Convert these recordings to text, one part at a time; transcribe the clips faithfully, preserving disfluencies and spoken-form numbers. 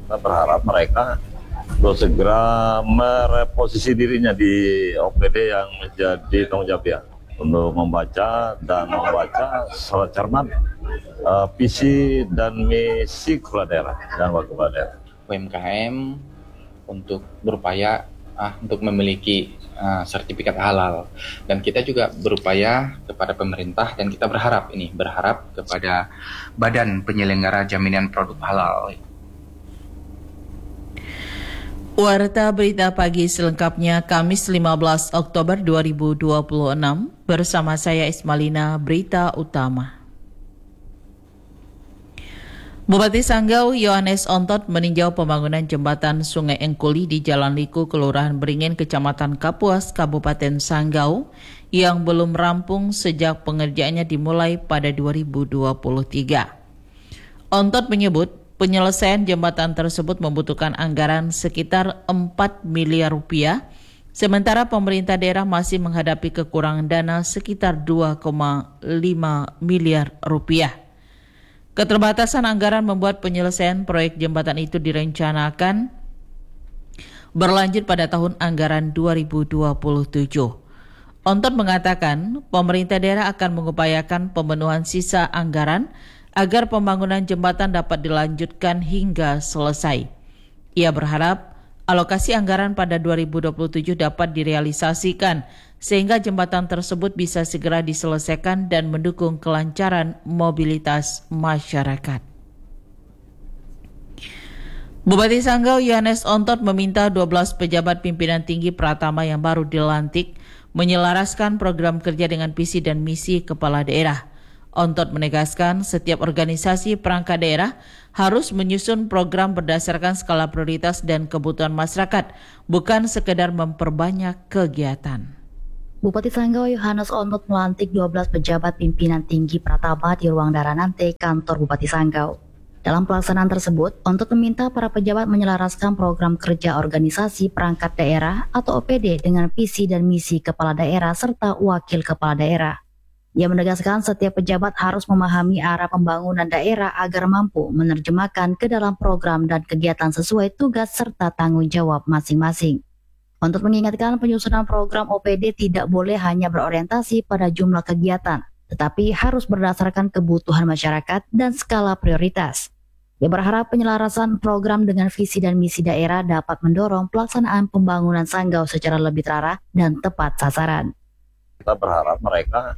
Kita berharap mereka segera mereposisi dirinya di O P D yang menjadi tanggung jawab ya, untuk membaca dan membaca secara cermat uh, visi dan misi kepala daerah dan wakil kepala daerah. U M K M untuk berupaya ah, untuk memiliki uh, sertifikat halal, dan kita juga berupaya kepada pemerintah, dan kita berharap ini berharap kepada Badan Penyelenggara Jaminan Produk Halal. Warta Berita Pagi selengkapnya Kamis lima belas Oktober dua ribu dua puluh enam bersama saya Ismalina. Berita utama. Bupati Sanggau Yohanes Ontot meninjau pembangunan jembatan Sungai Engkuli di Jalan Liku, Kelurahan Beringin, Kecamatan Kapuas, Kabupaten Sanggau yang belum rampung sejak pengerjaannya dimulai pada dua ribu dua puluh tiga. Ontot menyebut penyelesaian jembatan tersebut membutuhkan anggaran sekitar empat miliar rupiah, sementara pemerintah daerah masih menghadapi kekurangan dana sekitar dua koma lima miliar rupiah. Keterbatasan anggaran membuat penyelesaian proyek jembatan itu direncanakan berlanjut pada tahun anggaran dua ribu dua puluh tujuh. Ontot mengatakan pemerintah daerah akan mengupayakan pemenuhan sisa anggaran agar pembangunan jembatan dapat dilanjutkan hingga selesai. Ia berharap alokasi anggaran pada dua ribu dua puluh tujuh dapat direalisasikan sehingga jembatan tersebut bisa segera diselesaikan dan mendukung kelancaran mobilitas masyarakat. Bupati Sanggau Yohanes Ontot meminta dua belas pejabat pimpinan tinggi Pratama yang baru dilantik menyelaraskan program kerja dengan visi dan misi kepala daerah. Ontot menegaskan setiap organisasi perangkat daerah harus menyusun program berdasarkan skala prioritas dan kebutuhan masyarakat, bukan sekedar memperbanyak kegiatan. Bupati Sanggau Yohanes Ontot melantik dua belas pejabat pimpinan tinggi Pratama di ruang Daranante, kantor Bupati Sanggau. Dalam pelaksanaan tersebut, Ontot meminta para pejabat menyelaraskan program kerja organisasi perangkat daerah atau O P D dengan visi dan misi kepala daerah serta wakil kepala daerah. Ia menegaskan setiap pejabat harus memahami arah pembangunan daerah agar mampu menerjemahkan ke dalam program dan kegiatan sesuai tugas serta tanggung jawab masing-masing. Untuk mengingatkan penyusunan program O P D tidak boleh hanya berorientasi pada jumlah kegiatan, tetapi harus berdasarkan kebutuhan masyarakat dan skala prioritas. Ia berharap penyelarasan program dengan visi dan misi daerah dapat mendorong pelaksanaan pembangunan Sanggau secara lebih terarah dan tepat sasaran. Kita berharap mereka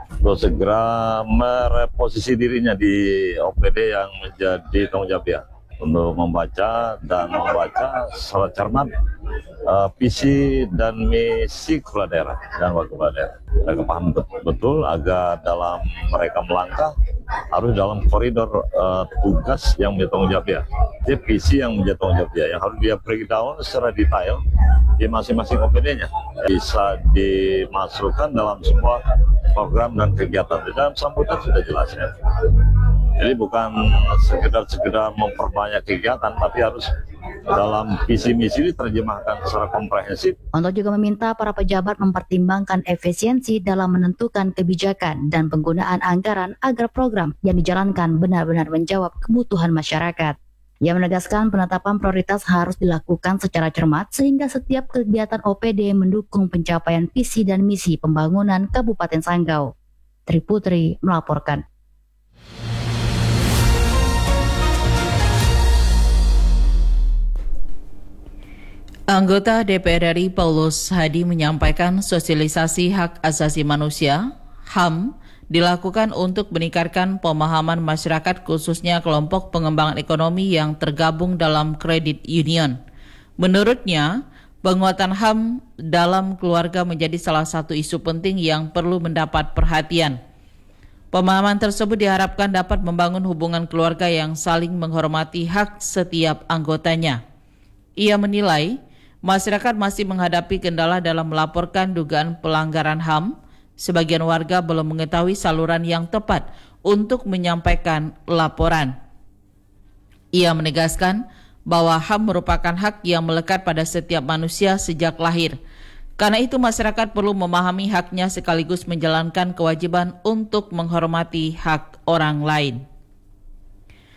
segera mereposisi dirinya di O P D yang menjadi tanggung jawab ya, untuk membaca dan membaca secara cermat uh, visi dan misi kepala daerah dan wakil kepala daerah. Mereka paham betul agar dalam mereka melangkah harus dalam koridor uh, tugas yang menjadi tanggung jawab ya. Jadi visi yang menjadi tanggung jawab ya, yang harus dia breakdown secara detail di masing-masing O P D-nya, bisa dimasukkan dalam semua program dan kegiatan. Di dalam sambutan sudah jelas ya. Jadi bukan sekedar-sekedar memperbanyak kegiatan, tapi harus dalam visi misi diterjemahkan secara komprehensif. Ontot juga meminta para pejabat mempertimbangkan efisiensi dalam menentukan kebijakan dan penggunaan anggaran agar program yang dijalankan benar-benar menjawab kebutuhan masyarakat. Ia menegaskan penetapan prioritas harus dilakukan secara cermat sehingga setiap kegiatan O P D mendukung pencapaian visi dan misi pembangunan Kabupaten Sanggau. Tri Putri melaporkan. Anggota D P R R I Paulus Hadi menyampaikan sosialisasi hak asasi manusia (H A M) dilakukan untuk meningkatkan pemahaman masyarakat khususnya kelompok pengembangan ekonomi yang tergabung dalam kredit union. Menurutnya, penguatan H A M dalam keluarga menjadi salah satu isu penting yang perlu mendapat perhatian. Pemahaman tersebut diharapkan dapat membangun hubungan keluarga yang saling menghormati hak setiap anggotanya. Ia menilai, masyarakat masih menghadapi kendala dalam melaporkan dugaan pelanggaran H A M. Sebagian warga belum mengetahui saluran yang tepat untuk menyampaikan laporan. Ia menegaskan bahwa H A M merupakan hak yang melekat pada setiap manusia sejak lahir. Karena itu masyarakat perlu memahami haknya sekaligus menjalankan kewajiban untuk menghormati hak orang lain.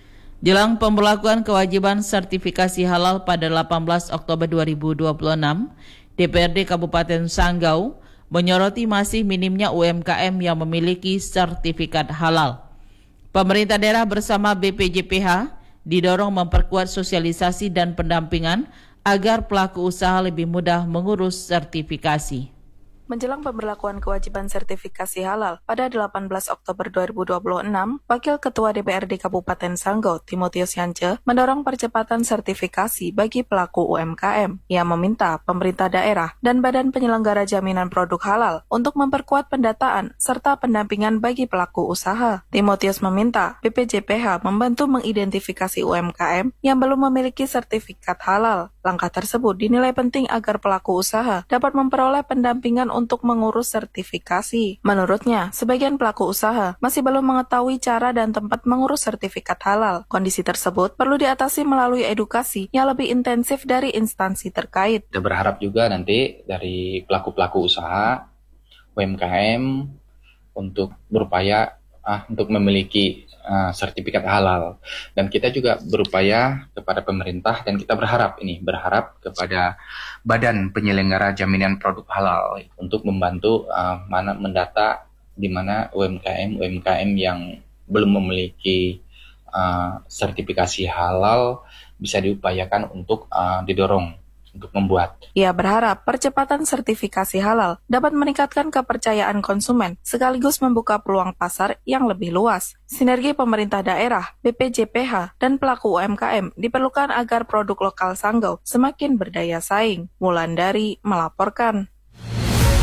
Jelang pemberlakuan kewajiban sertifikasi halal pada delapan belas Oktober dua ribu dua puluh enam, D P R D Kabupaten Sanggau menyoroti masih minimnya U M K M yang memiliki sertifikat halal. Pemerintah daerah bersama B P J P H didorong memperkuat sosialisasi dan pendampingan agar pelaku usaha lebih mudah mengurus sertifikasi. Menjelang pemberlakuan kewajiban sertifikasi halal pada delapan belas Oktober dua ribu dua puluh enam, Wakil Ketua D P R D Kabupaten Sanggau, Timotius Yance, mendorong percepatan sertifikasi bagi pelaku U M K M. Ia meminta pemerintah daerah dan Badan Penyelenggara Jaminan Produk Halal untuk memperkuat pendataan serta pendampingan bagi pelaku usaha. Timotius meminta B P J P H membantu mengidentifikasi U M K M yang belum memiliki sertifikat halal. Langkah tersebut dinilai penting agar pelaku usaha dapat memperoleh pendampingan untuk mengurus sertifikasi. Menurutnya, sebagian pelaku usaha masih belum mengetahui cara dan tempat mengurus sertifikat halal. Kondisi tersebut perlu diatasi melalui edukasi yang lebih intensif dari instansi terkait. Kita berharap juga nanti dari pelaku-pelaku usaha, U M K M, untuk berupaya ah, untuk memiliki uh, sertifikat halal. Dan kita juga berupaya kepada pemerintah dan kita berharap ini, berharap kepada Badan Penyelenggara Jaminan Produk Halal untuk membantu uh, mana mendata di mana U M K M U M K M yang belum memiliki uh, sertifikasi halal bisa diupayakan untuk uh, didorong untuk membuat. Ia berharap percepatan sertifikasi halal dapat meningkatkan kepercayaan konsumen sekaligus membuka peluang pasar yang lebih luas. Sinergi pemerintah daerah, B P J P H, dan pelaku U M K M diperlukan agar produk lokal Sanggau semakin berdaya saing. Wulandari melaporkan.